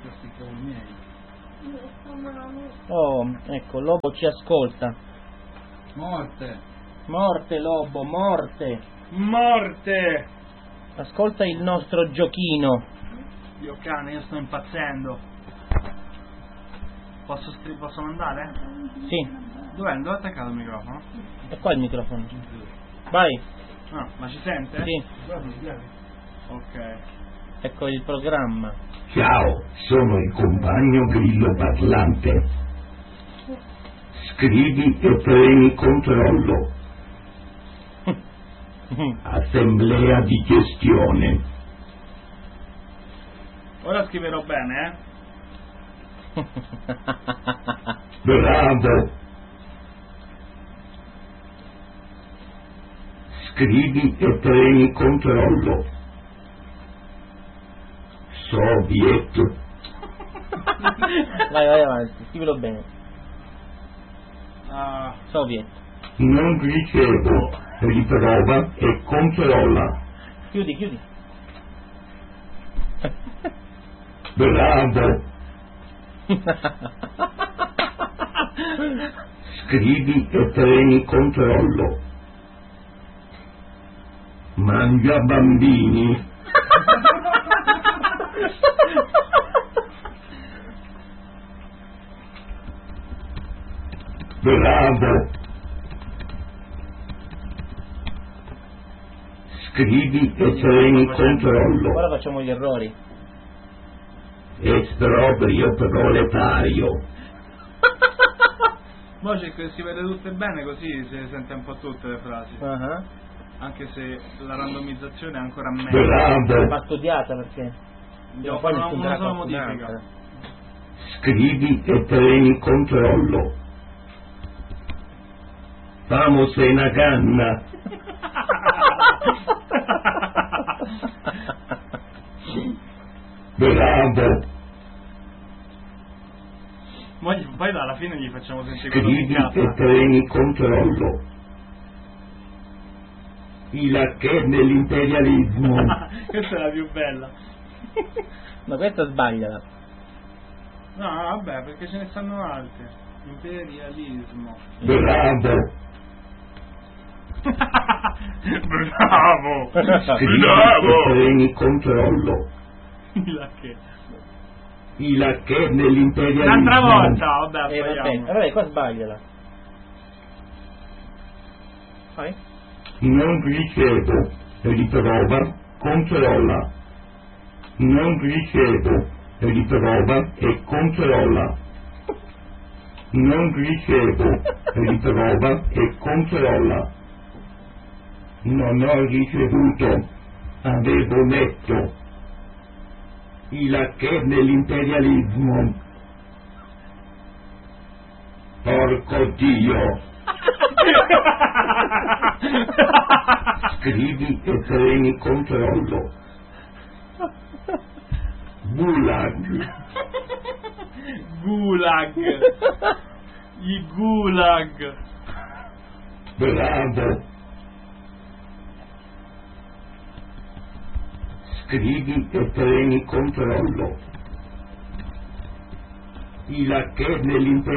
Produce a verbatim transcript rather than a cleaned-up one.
questi cavoli miei. Oh, ecco, Lobo ci ascolta. Morte! Morte, Lobo, morte! Morte! Ascolta il nostro giochino. Dio cane, io sto impazzendo. Posso, stri- posso mandare? Sì, Dov'è? Dove è attaccato il microfono? è qua il microfono. Vai. Ah, ma ci sente? Sì, Ok. ecco il programma. Ciao, sono il compagno grillo parlante. Scrivi e premi controllo. Assemblea di gestione. Ora scriverò bene, eh? Bravo. Scrivi e premi controllo. Soviet. Vai, vai avanti, scrivilo bene. Ah, Soviet. Non ricevo. Riprova e controlla. Chiudi, chiudi. Bravo. Scrivi e premi controllo. Mangia bambini. Bravo. Scrivi e premi controllo. Ora facciamo gli errori. Esproprio proletario. mo cerco di scrivere tutte bene così si sente un po' tutte le frasi. Uh-huh. Anche se la randomizzazione è ancora meglio. Bravo. Va studiata perché Devo poi fare una, ne una studierà sola qualcun modifica. altro. Scrivi e premi controllo. Vamos una canna. Bravo. Mo gli- poi alla fine gli facciamo sentire quello Scrivi che e cazzo. premi controllo. Il che nell'imperialismo. Questa è la più bella. Ma questa sbagliala. No, vabbè, perché ce ne stanno altre. Imperialismo. Bravo. Bravo! Scrivi e premi controllo. La che? Il che nell'imperialismo. Un'altra volta, vabbè, Eh, vabbè, sbagliamo. vabbè, qua sbagliala. Vai. Non ricevo. Riprova, controlla. Non ricevo. Riprova e controlla. Non ricevo. Riprova e controlla. Non ho ricevuto. Avevo letto. Il che nell'imperialismo. Porco Dio. Scrivi e premi controllo. Gulag. Gulag. I gulag. Bravo. Scrivi e premi controllo. Il che nell'imperialismo.